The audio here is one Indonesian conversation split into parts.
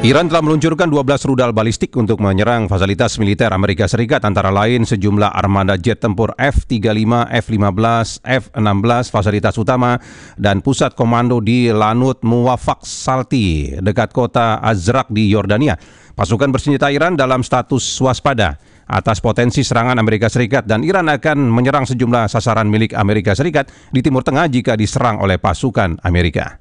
Iran telah meluncurkan 12 rudal balistik untuk menyerang fasilitas militer Amerika Serikat, antara lain sejumlah armada jet tempur F-35, F-15, F-16, fasilitas utama, dan pusat komando di Lanut Muwafaq Salti, dekat kota Azraq di Yordania. Pasukan bersenjata Iran dalam status waspada atas potensi serangan Amerika Serikat, dan Iran akan menyerang sejumlah sasaran milik Amerika Serikat di Timur Tengah jika diserang oleh pasukan Amerika.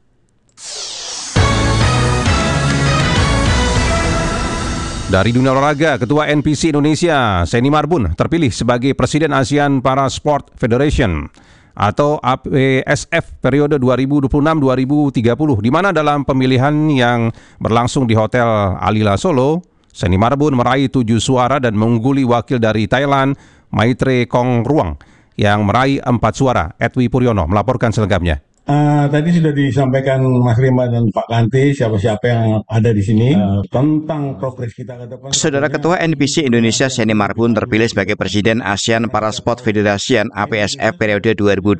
Dari dunia olahraga, Ketua NPC Indonesia, Seni Marbun, terpilih sebagai Presiden ASEAN Para Sport Federation atau APSF periode 2026-2030, di mana dalam pemilihan yang berlangsung di Hotel Alila Solo, Seni Marbun meraih 7 suara dan mengungguli wakil dari Thailand, Maitre Kongruang, yang meraih 4 suara. Edwi Puryono melaporkan selengkapnya. Tadi sudah disampaikan Mas Rima dan Pak Kanti, siapa-siapa yang ada di sini tentang progres kita ke depan. Saudara Ketua NPC Indonesia Seni Marbun terpilih sebagai Presiden ASEAN Para Sport Federation APSF periode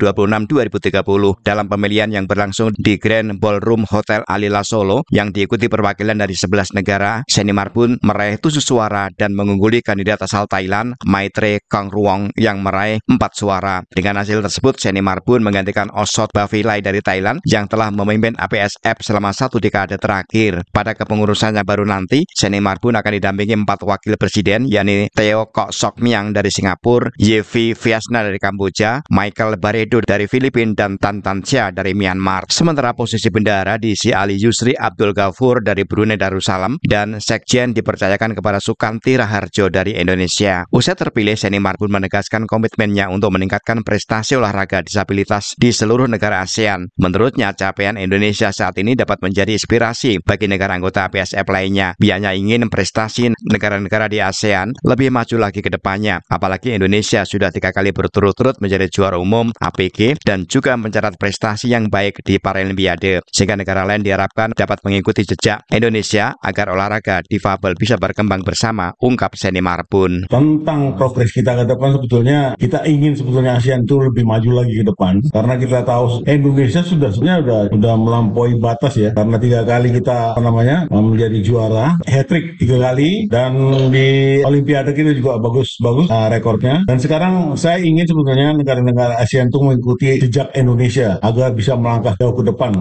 2026-2030 dalam pemilihan yang berlangsung di Grand Ballroom Hotel Alila Solo yang diikuti perwakilan dari 11 negara. Seni Marbun meraih 7 suara dan mengungguli kandidat asal Thailand, Maitre Kongruang, yang meraih 4 suara. Dengan hasil tersebut, Seni Marbun menggantikan Osot Bavila dari Thailand yang telah memimpin APSF selama 1 dekade terakhir. Pada kepengurusannya baru nanti, Seni Marbun akan didampingi 4 wakil presiden, yakni Theo Kok Sok Miang dari Singapura, Yevi Viasna dari Kamboja, Michael Baredo dari Filipina, dan Tan Tan Sia dari Myanmar. Sementara posisi bendahara diisi Ali Yusri Abdul Ghafur dari Brunei Darussalam, dan Sekjen dipercayakan kepada Sukanti Raharjo dari Indonesia. Usai terpilih, Seni Marbun menegaskan komitmennya untuk meningkatkan prestasi olahraga disabilitas di seluruh negara ASEAN. Menurutnya, capaian Indonesia saat ini dapat menjadi inspirasi bagi negara anggota APSF lainnya. Pihaknya ingin prestasi negara-negara di ASEAN lebih maju lagi ke depannya. Apalagi Indonesia sudah 3 kali berturut-turut menjadi juara umum APG dan juga mencatat prestasi yang baik di Paralimpiade, sehingga negara lain diharapkan dapat mengikuti jejak Indonesia agar olahraga difabel bisa berkembang bersama, ungkap Seni Marbun. Tentang progres kita ke depan, sebetulnya kita ingin ASEAN itu lebih maju lagi ke depan, karena kita tahu Indonesia sebenarnya sudah melampaui batas ya, karena 3 kali kita menjadi juara, hat-trick 3 kali, dan di Olimpiade kita juga bagus rekornya. Dan sekarang saya ingin sebetulnya negara-negara ASEAN itu mengikuti jejak Indonesia agar bisa melangkah jauh ke depan.